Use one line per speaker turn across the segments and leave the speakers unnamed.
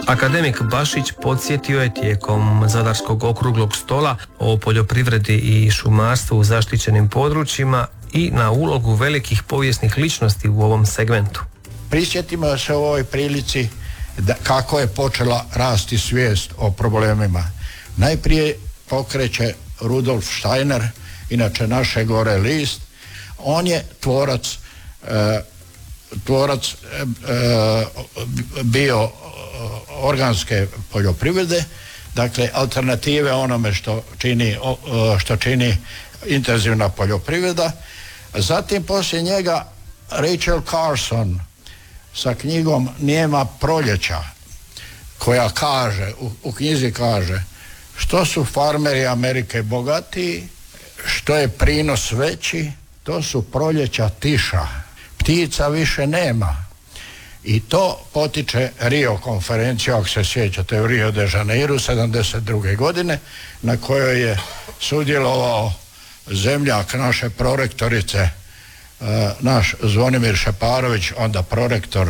Akademik Bašić podsjetio je tijekom Zadarskog okruglog stola o poljoprivredi i šumarstvu u zaštićenim područjima i na ulogu velikih povijesnih ličnosti u ovom segmentu.
Prisjetimo se u ovoj prilici kako je počela rasti svijest o problemima. Najprije pokreće Rudolf Steiner, inače naše gore list. On je tvorac bio organske poljoprivrede, dakle alternative onome što čini intenzivna poljoprivreda. Zatim poslije njega Rachel Carson sa knjigom Nijema proljeća, koja kaže, u knjizi kaže, što su farmeri Amerike bogatiji, što je prinos veći, to su proljeća tiša, ptica više nema. I to potiče Rio konferenciju, ako se sjećate, u Rio de Janeiro 72. godine, na kojoj je sudjelovao zemljak naše prorektorice, naš Zvonimir Šeparović, onda prorektor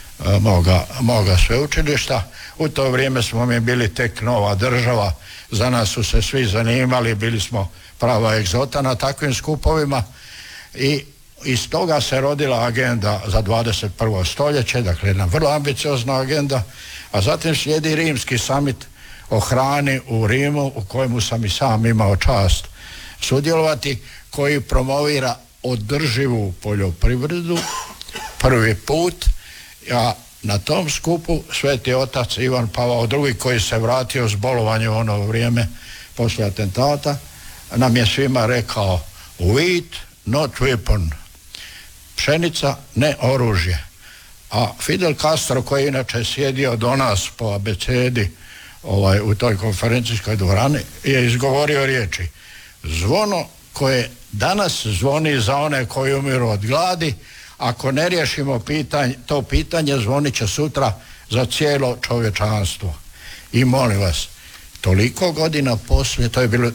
moga sveučilišta. U to vrijeme smo mi bili tek nova država, za nas su se svi zanimali, bili smo prava egzota na takvim skupovima i iz toga se rodila agenda za 21. stoljeće, dakle jedna vrlo ambiciozna agenda, a zatim slijedi rimski summit o hrani u Rimu, u kojemu sam i sam imao čast sudjelovati, koji promovira održivu poljoprivredu prvi put, a na tom skupu Sveti otac Ivan Pavao II, koji se vratio s bolovanja u ono vrijeme poslije atentata, nam je svima rekao wheat not weapon, pšenica ne oružje. A Fidel Castro, koji je inače sjedio do nas po abecedi u toj konferencijskoj dvorani, je izgovorio riječi: zvono koje danas zvoni za one koji umiru od gladi, ako ne riješimo to pitanje, zvonit će sutra za cijelo čovječanstvo. I molim vas, toliko godina poslije, to je bilo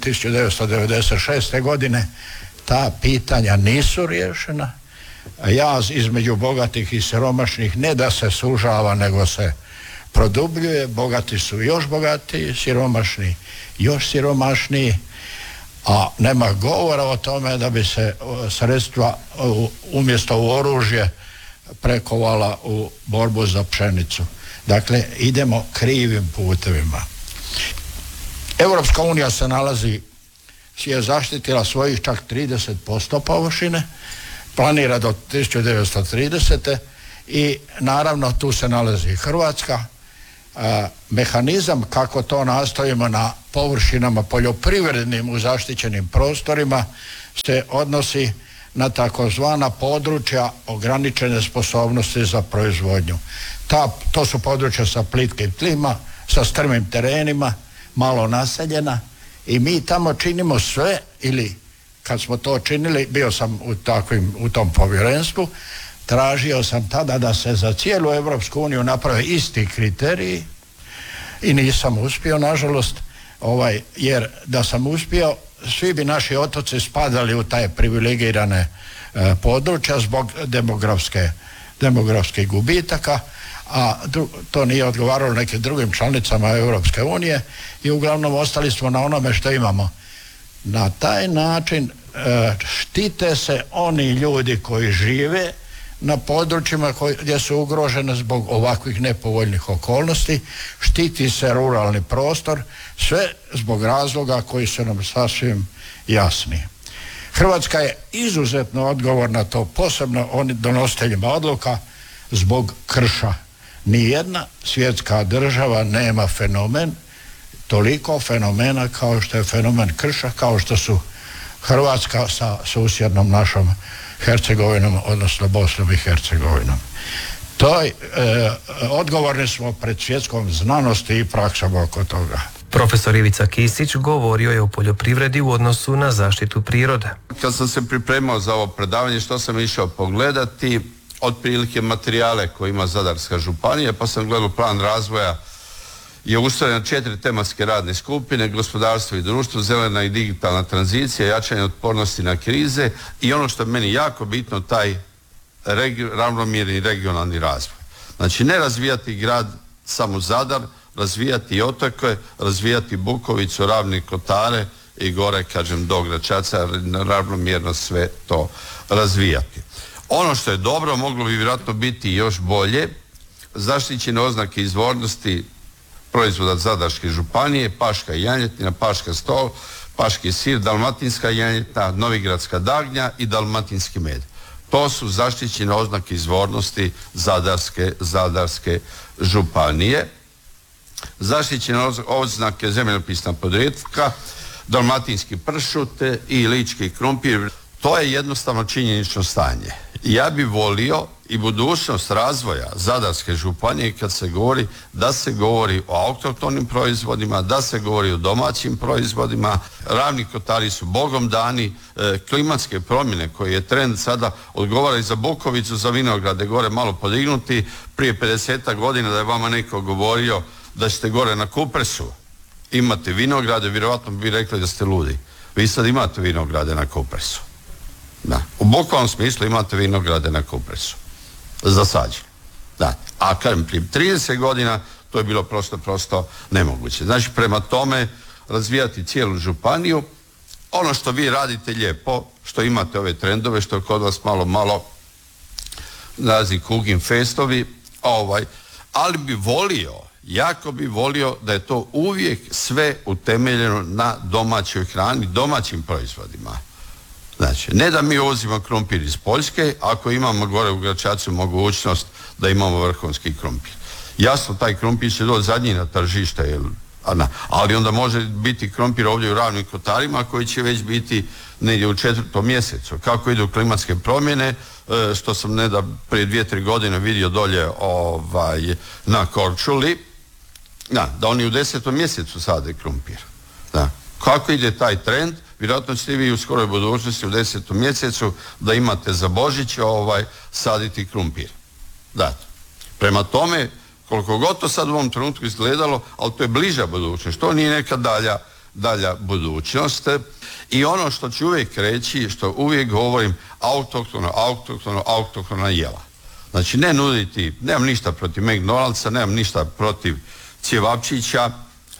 1996. godine, ta pitanja nisu riješena. Jaz između bogatih i siromašnih ne da se sužava, nego se produbljuje. Bogati su još bogatiji, siromašni još siromašniji, a nema govora o tome da bi se sredstva umjesto u oružje prekovala u borbu za pšenicu. Dakle, idemo krivim putevima. Europska unija je zaštitila svojih čak 30% površine, planira do 1930. i naravno tu se nalazi Hrvatska. Mehanizam kako to nastojimo na površinama poljoprivrednim u zaštićenim prostorima se odnosi na takozvana područja ograničene sposobnosti za proizvodnju. To su područja sa plitkim tlima, sa strmim terenima, malo naseljena, i mi tamo činimo sve, ili kad smo to činili, bio sam u tom povjerenstvu, tražio sam tada da se za cijelu Europsku uniju naprave isti kriteriji i nisam uspio, nažalost, jer da sam uspio, svi bi naši otoci spadali u taj privilegirane područja zbog demografskih gubitaka, a to nije odgovaralo nekim drugim članicama Europske unije i uglavnom ostali smo na onome što imamo. Na taj način štite se oni ljudi koji žive na područjima gdje su ugrožene zbog ovakvih nepovoljnih okolnosti, štiti se ruralni prostor, sve zbog razloga koji su nam sasvim jasni. Hrvatska je izuzetno odgovorna, to posebno oni donositeljima odluka, zbog krša. Nijedna svjetska država nema fenomen, toliko fenomena kao što je fenomen krša, kao što su Hrvatska sa susjednom našom Hercegovinom, odnosno Bosnom i Hercegovinom. Odgovorni smo pred svjetskom znanosti i praksom oko toga.
Profesor Ivica Kisić govorio je o poljoprivredi u odnosu na zaštitu prirode.
Kad sam se pripremao za ovo predavanje, što sam išao pogledati, otprilike materijale koje ima Zadarska županija, pa sam gledao plan razvoja, je ustrojen na 4 tematske radne skupine: gospodarstvo i društvo, zelena i digitalna tranzicija, jačanje otpornosti na krize i ono što je meni jako bitno, taj ravnomjerni regionalni razvoj. Znači, ne razvijati grad samo Zadar, razvijati i otoke, razvijati Bukovicu, Ravne Kotare i gore, kažem, do Gračaca, ravnomjerno sve to razvijati. Ono što je dobro, moglo bi vjerojatno biti još bolje, zaštićene oznake izvornosti proizvoda Zadarske županije, paška janjetina, paška stol, paški sir, dalmatinska janjetina, novigradska dagnja i dalmatinski med. To su zaštićene oznake izvornosti Zadarske županije. Zaštićene oznake zemljopisna podrijetka, dalmatinski pršut i lički krumpir. To je jednostavno činjenično stanje. Ja bi volio i budućnost razvoja Zadarske županije kad se govori, da se govori o autohtonim proizvodima, da se govori o domaćim proizvodima. Ravni Kotari su bogom dani, klimatske promjene koji je trend sada odgovara i za Bukovicu, za vinograde gore malo podignuti. Prije 50 godina da je vama neko govorio da ćete gore na Kupresu imate vinograde, vjerojatno bi rekli da ste ludi. Vi sad imate vinograde na Kupresu. Da. U bukvalnom smislu imate vinograde na Kupresu. Zasađene. Da. A kažem, prije 30 godina to je bilo prosto nemoguće. Znači, prema tome razvijati cijelu županiju. Ono što vi radite lijepo, što imate ove trendove, što je kod vas malo razni Kugin festovi, ali bi volio, jako bi volio da je to uvijek sve utemeljeno na domaćoj hrani, domaćim proizvodima. Znači, ne da mi uvozimo krumpir iz Poljske, ako imamo gore u Gračacu mogućnost da imamo vrhunski krumpir. Jasno, taj krumpir će doći zadnji na tržište, ali onda može biti krumpir ovdje u Ravnim Kotarima koji će već biti negdje u 4. mjesecu. Kako idu klimatske promjene, što sam prije 2-3 godine vidio dolje na Korčuli, da oni u 10. mjesecu sade krumpir. Da. Kako ide taj trend? Vjerojatno ćete vi u skoroj budućnosti u 10. mjesecu da imate za Božić saditi krumpir. Da. Prema tome, koliko god to sad u ovom trenutku izgledalo, ali to je bliža budućnost, to nije neka dalja budućnost. I ono što ću uvijek reći, što uvijek govorim, autohtona jela. Znači, ne nuditi, nemam ništa protiv McDonald'sa, nemam ništa protiv cjevapčića,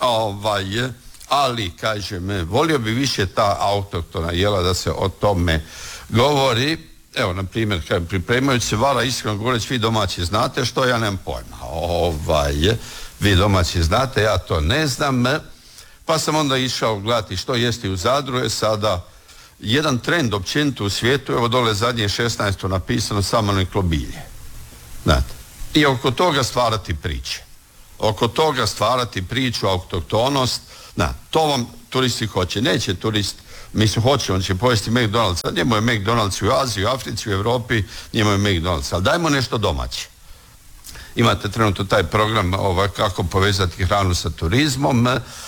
ali, kažem, volio bi više ta autohtona jela da se o tome govori. Evo, na primjer, pripremajući se vala, iskreno govoreći, vi domaći znate što, ja nemam pojma. Vi domaći znate, ja to ne znam. Pa sam onda išao gledati što jesti u Zadru, je sada jedan trend općenito u svijetu, evo dole zadnje 16. napisano samoniklo bilje. Znate, i oko toga stvarati priče. Oko toga stvarati priču, autohtonost, to vam turisti hoće. Neće turist, mislim hoće, on će pojesti McDonald's, njemu je McDonald's u Aziji, u Africi, u Europi, njemu je McDonald's, ali dajmo nešto domaće. Imate trenutno taj program kako povezati hranu sa turizmom.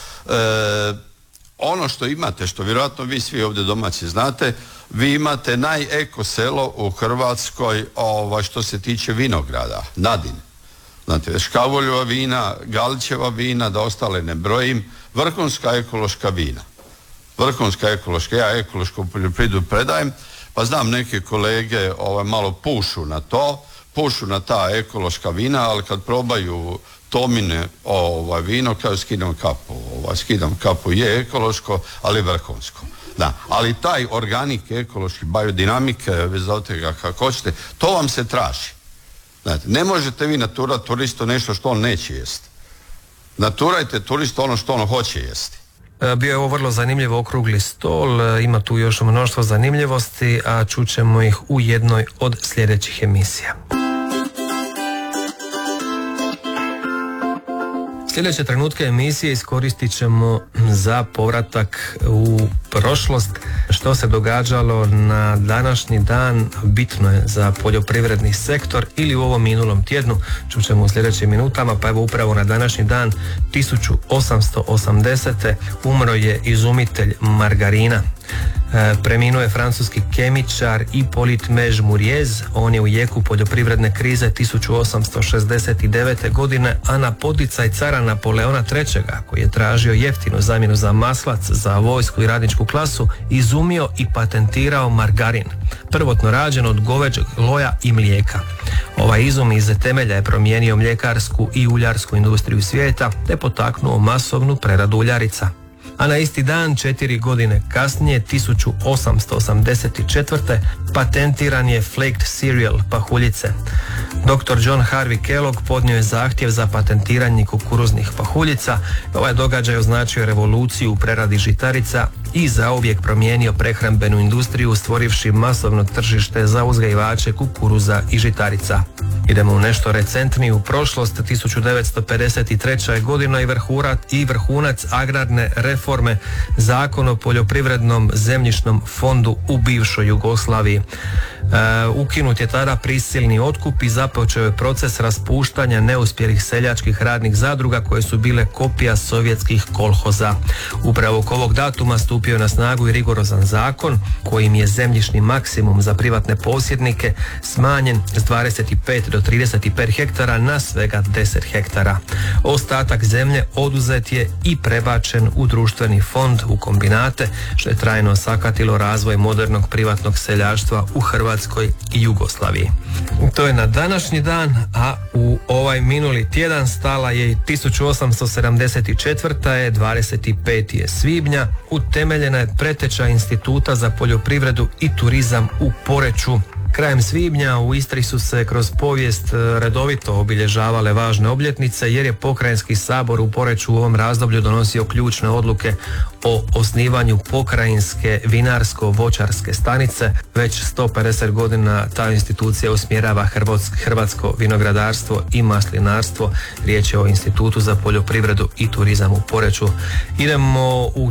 Ono što imate, što vjerojatno vi svi ovdje domaći znate, vi imate najeko selo u Hrvatskoj što se tiče vinograda, Nadin. Znate, Škavoljova vina, Galićeva vina, da ostale ne brojim, vrhunska ekološka vina. Vrhunska ekološka, ja ekološku poljoprivredu predajem, pa znam neke kolege malo pušu na ta ekološka vina, ali kad probaju Tomine vino, kao skidam kapu, je ekološko, ali vrhunsko. Da, ali taj organik, ekološki, biodinamik, bez obzira kako hoćete, to vam se traži. Znate, ne možete vi naturati turistu nešto što on neće jesti. Naturajte turistu ono što on hoće jesti.
Bio je ovo vrlo zanimljiv okrugli stol, ima tu još mnoštvo zanimljivosti, a čućemo ih u jednoj od sljedećih emisija. Sljedeće trenutke emisije iskoristit ćemo za povratak u prošlost. Što se događalo na današnji dan bitno je za poljoprivredni sektor ili u ovom minulom tjednu, čućemo u sljedećim minutama. Pa evo, upravo na današnji dan 1880. umro je izumitelj margarina. Preminuo je francuski kemičar Hippolyte Mauges. On je u jeku poljoprivredne krize 1869. godine, a na poticaj cara Napoleona III, koji je tražio jeftinu zamjenu za maslac za vojsku i radničku klasu, izumio i patentirao margarin, prvotno rađen od goveđeg loja i mlijeka. Ovaj izum iz temelja je promijenio mljekarsku i uljarsku industriju svijeta te potaknuo masovnu preradu uljarica. A na isti dan, 4 godine kasnije, 1884. patentiran je flaked cereal, pahuljice. Dr. John Harvey Kellogg podnio je zahtjev za patentiranje kukuruznih pahuljica. Ovaj događaj označio revoluciju u preradi žitarica i zauvijek promijenio prehrambenu industriju, stvorivši masovno tržište za uzgajivače kukuruza i žitarica. Idemo u nešto recentniju prošlost. 1953. godina i vrhunac agrarne reforme, Zakon o poljoprivrednom zemljišnom fondu u bivšoj Jugoslaviji. Ukinut je tada prisilni otkup i započeo je proces raspuštanja neuspjelih seljačkih radnih zadruga koje su bile kopija sovjetskih kolhoza. Upravo oko ovog datuma stupio je na snagu i rigorozan zakon kojim je zemljišni maksimum za privatne posjednike smanjen s 25 do 35 hektara na svega 10 hektara. Ostatak zemlje oduzet je i prebačen u društveni fond, u kombinate, što je trajno sakatilo razvoj modernog privatnog seljaštva u Hrvatskoj i Jugoslaviji. To je na današnji dan, a u ovaj minuli tjedan stala je i 1874. 25. je svibnja, utemeljena je preteča Instituta za poljoprivredu i turizam u Poreču. Krajem svibnja u Istri su se kroz povijest redovito obilježavale važne obljetnice, jer je Pokrajinski sabor u Poreču u ovom razdoblju donosio ključne odluke o osnivanju pokrajinske vinarsko-voćarske stanice. Već 150 godina ta institucija usmjerava hrvatsko vinogradarstvo i maslinarstvo. Riječ je o Institutu za poljoprivredu i turizam u Poreču. Idemo u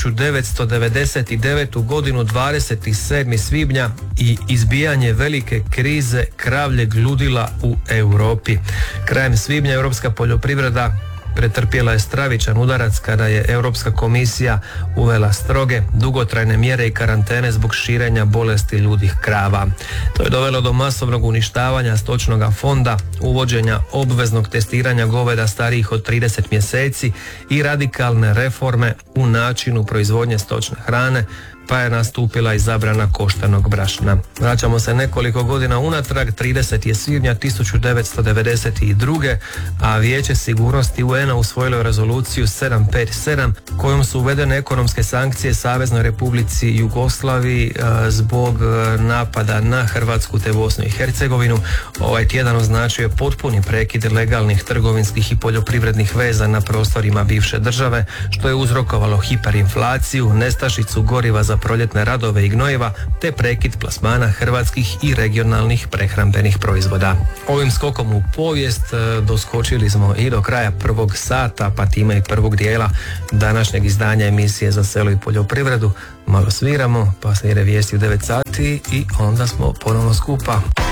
1999. godinu, 27. svibnja i izbijanje velike krize kravljeg ludila u Europi. Krajem svibnja europska poljoprivreda pretrpjela je stravičan udarac kada je Europska komisija uvela stroge, dugotrajne mjere i karantene zbog širenja bolesti ljudih krava. To je dovelo do masovnog uništavanja stočnog fonda, uvođenja obveznog testiranja goveda starijih od 30 mjeseci i radikalne reforme u načinu proizvodnje stočne hrane, pa je nastupila i zabrana koštanog brašna. Vraćamo se nekoliko godina unatrag, 30. svibnja 1992. a Vijeće sigurnosti UN-a usvojilo je rezoluciju 757 kojom su uvedene ekonomske sankcije Saveznoj Republici Jugoslaviji zbog napada na Hrvatsku te Bosnu i Hercegovinu. Ovaj tjedan označio je potpuni prekid legalnih trgovinskih i poljoprivrednih veza na prostorima bivše države, što je uzrokovalo hiperinflaciju, nestašicu goriva za proljetne radove i gnojiva te prekid plasmana hrvatskih i regionalnih prehrambenih proizvoda. Ovim skokom u povijest doskočili smo i do kraja prvog sata, pa time i prvog dijela današnjeg izdanja emisije Za selo i poljoprivredu. Malo sviramo, pa slijede vijesti u 9 sati i onda smo ponovno skupa.